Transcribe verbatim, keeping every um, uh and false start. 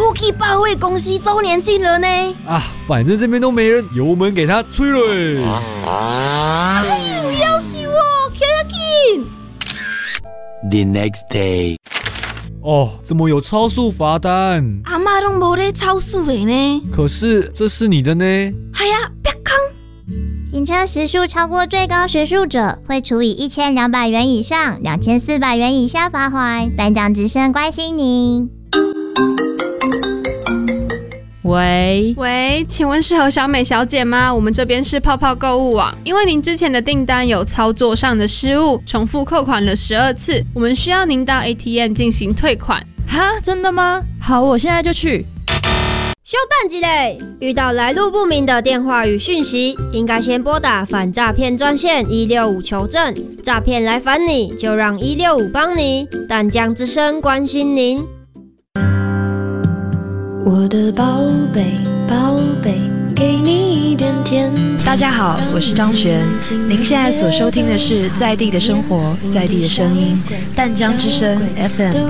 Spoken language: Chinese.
Cookie 保卫公司周年庆了呢。 啊，反正这边都没人，油门给他吹了欸。 哎呦，要死我，开紧 The next day， 哦，怎么有超速罚单？ 阿嬷都没在超速的呢。 可是这是你的呢。 哎呀，别扛！ 行车时速超过最高时速者，会处以一千两百元以上两千四百元以下罚锾。淡江之声关心您。 喂喂，请问是何小美小姐吗？我们这边是泡泡购物网，因为您之前的订单有操作上的失误，重复扣款了十二次，我们需要您到 A T M 进行退款。 哈，真的吗？好，我现在就去。 休蛋几嘞！遇到来路不明的电话与讯息，应该先拨打反诈骗专线一六五求证。诈骗来烦你，就让一六五帮你。淡江之声关心您。 我的宝贝宝贝，给你一点甜。 大家好，我是张璇，您现在所收听的是在地的生活，在地的声音，淡江之声 F M